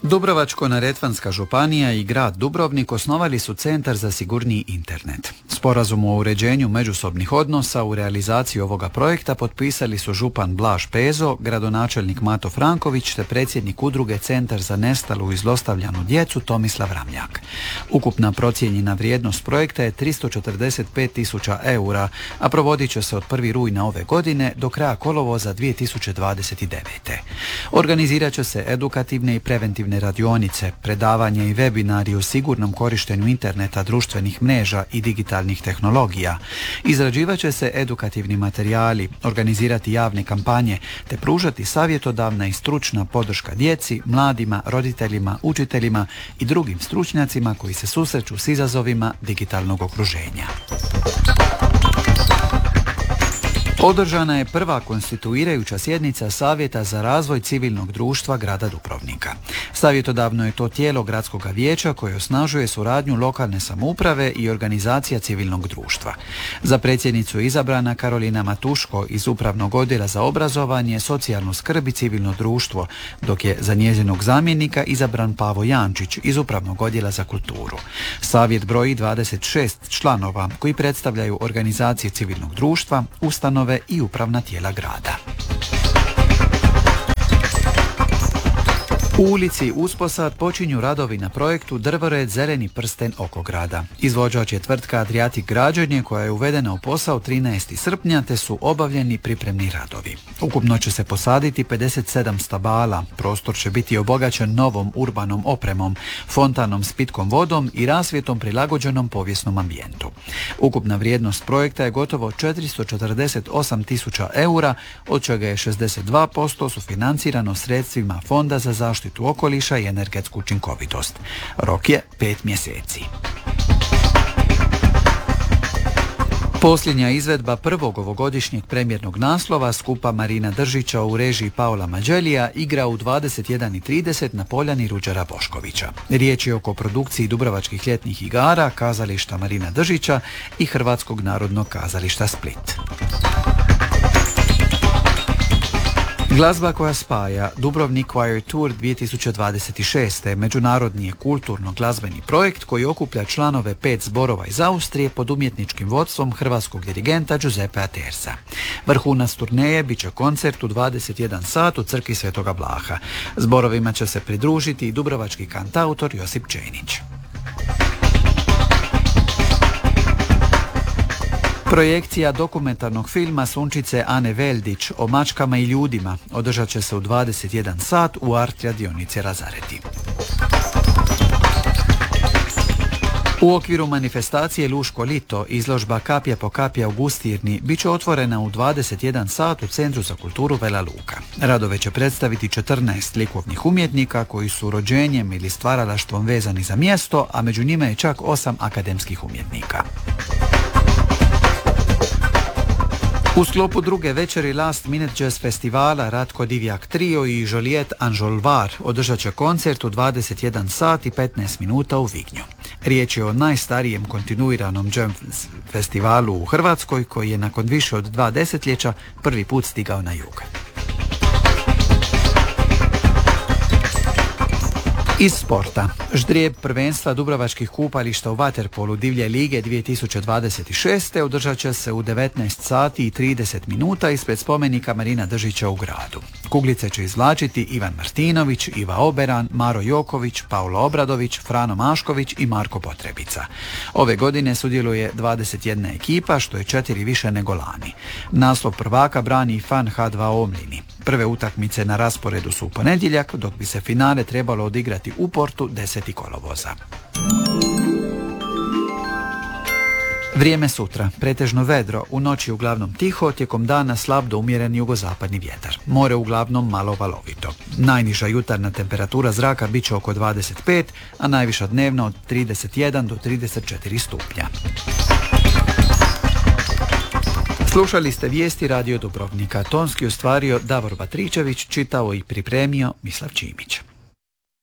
Dubrovačko-neretvanska županija i grad Dubrovnik osnovali su Centar za sigurniji internet. Sporazum o uređenju međusobnih odnosa u realizaciji ovoga projekta potpisali su župan Blaž Pezo, gradonačelnik Mato Franković te predsjednik udruge Centar za nestalu i zlostavljanu djecu Tomislav Ramljak. Ukupna procijenjena vrijednost projekta je 345.000 eura, a provodit će se od 1. rujna ove godine do kraja kolovoza 2029. Organizirat će se edukativne i preventivne radionice, predavanja i webinari o sigurnom korištenju interneta, društvenih mreža i digitalnih tehnologija. Izrađivat će se edukativni materijali, organizirati javne kampanje te pružati savjetodavna i stručna podrška djeci, mladima, roditeljima, učiteljima i drugim stručnjacima koji se susreću s izazovima digitalnog okruženja. Održana je prva konstituirajuća sjednica Savjeta za razvoj civilnog društva grada Dubrovnika. Savjetodavno je to tijelo gradskog vijeća koje osnažuje suradnju lokalne samouprave i organizacija civilnog društva. Za predsjednicu je izabrana Karolina Matuško iz Upravnog odjela za obrazovanje, socijalnu skrb i civilno društvo, dok je za njezinog zamjenika izabran Pavo Jančić iz Upravnog odjela za kulturu. Savjet broji 26 članova koji predstavljaju organizacije civilnog društva, ustanove i upravna tijela grada. U ulici Usposad počinju radovi na projektu Drvored zeleni prsten oko grada. Izvođač je tvrtka Adriatic građenje koja je uvedena u posao 13. srpnja te su obavljeni pripremni radovi. Ukupno će se posaditi 57 stabala, prostor će biti obogaćen novom urbanom opremom, fontanom s pitkom vodom i rasvjetom prilagođenom povijesnom ambijentu. Ukupna vrijednost projekta je gotovo 448.000 eura, od čega je 62% sufinancirano sredstvima Fonda za zaštitu okoliša i energetsku učinkovitost. Rok je 5 mjeseci. Posljednja izvedba prvog ovogodišnjeg premijernog naslova skupa Marina Držića u režiji Paola Mađelija igra u 21:30 na poljani Ruđera Boškovića. Riječ je o koprodukciji Dubrovačkih ljetnih igara, kazališta Marina Držića i Hrvatskog narodnog kazališta Split. Glazba koja spaja Dubrovnik Choir Tour 2026. međunarodni je kulturno-glazbeni projekt koji okuplja članove 5 zborova iz Austrije pod umjetničkim vodstvom hrvatskog dirigenta Giuseppea Terza. Vrhunac turneje bit će koncert u 21 sat u crkvi Svetoga Vlaha. Zborovima će se pridružiti i dubrovački kantautor Josip Čenić. Projekcija dokumentarnog filma Sunčice Ane Veldić o mačkama i ljudima održat će se u 21 sat u art radionici Razareti. U okviru manifestacije Luško lito izložba Kapija po kapija u Gustirni bit će otvorena u 21 sat u Centru za kulturu Vela Luka. Radove će predstaviti 14 likovnih umjetnika koji su rođenjem ili stvaralaštvom vezani za mjesto, a među njima je čak 8 akademskih umjetnika. U sklopu druge večeri Last Minute Jazz festivala Ratko Divjak Trio i Joliet Anžolvar održat će koncert u 21 sat i 15 minuta u Vignju. Riječ je o najstarijem kontinuiranom jazz festivalu u Hrvatskoj koji je nakon više od 2 desetljeća prvi put stigao na jug. Iz sporta. Ždrijeb prvenstva Dubrovačkih kupališta u vaterpolu Divlje lige 2026. održat će se u 19 sati i 30 minuta ispred spomenika Marina Držića u gradu. Kuglice će izvlačiti Ivan Martinović, Iva Oberan, Maro Joković, Paulo Obradović, Frano Mašković i Marko Potrebica. Ove godine sudjeluje 21 ekipa, što je 4 više nego lani. Naslov prvaka brani Fan H2 Omlini. Prve utakmice na rasporedu su u ponedjeljak, dok bi se finale trebalo odigrati u Portu 10. kolovoza. Vrijeme sutra. Pretežno vedro, u noći uglavnom tiho, tijekom dana slab do umjeren jugozapadni vjetar. More uglavnom malo valovito. Najniža jutarnja temperatura zraka bit će oko 25, a najviša dnevna od 31 do 34 stupnja. Slušali ste vijesti Radio Dubrovnika. Tonski ostvario Davor Batričević, čitao i pripremio Mislav Čimić.